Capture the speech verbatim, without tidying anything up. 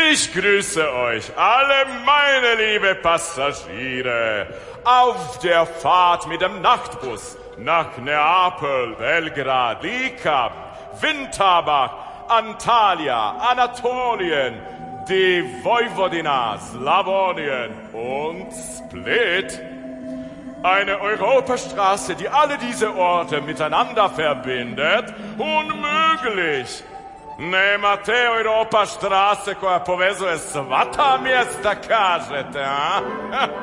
Ich grüße euch alle, meine liebe Passagiere, auf der Fahrt mit dem Nachtbus nach Neapel, Belgrad, Likab, Winterbach, Antalya, Anatolien, die Vojvodina, Slawonien und Split. Eine Europastraße, die alle diese Orte miteinander verbindet, unmöglich. Nemate Europastraße koja povezuje sva ta mjesta, kažete, a?